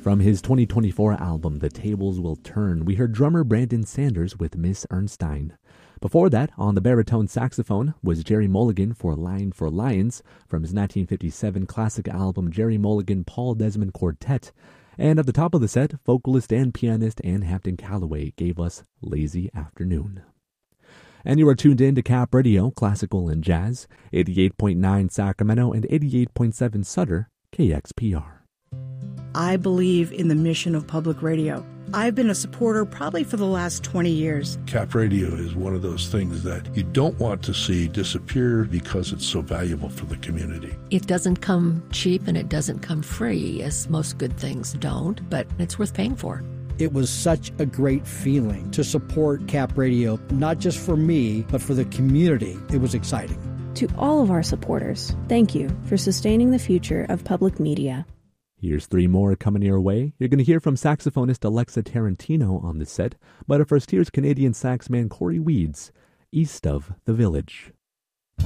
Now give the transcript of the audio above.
From his 2024 album, The Tables Will Turn, we heard drummer Brandon Sanders with Miss Ernstein. Before that, on the baritone saxophone, was Jerry Mulligan for Line for Lions from his 1957 classic album Jerry Mulligan Paul Desmond Quartet. And at the top of the set, vocalist and pianist Ann Hampton Callaway gave us Lazy Afternoon. And you are tuned in to Cap Radio, classical and jazz, 88.9 Sacramento and 88.7 Sutter, KXPR. I believe in the mission of public radio. I've been a supporter probably for the last 20 years. Cap Radio is one of those things that you don't want to see disappear because it's so valuable for the community. It doesn't come cheap and it doesn't come free, as most good things don't, but it's worth paying for. It was such a great feeling to support Cap Radio, not just for me, but for the community. It was exciting. To all of our supporters, thank you for sustaining the future of public media. Here's three more coming your way. You're going to hear from saxophonist Alexa Tarantino on the set, but first here's Canadian saxman Corey Weeds, East of the Village.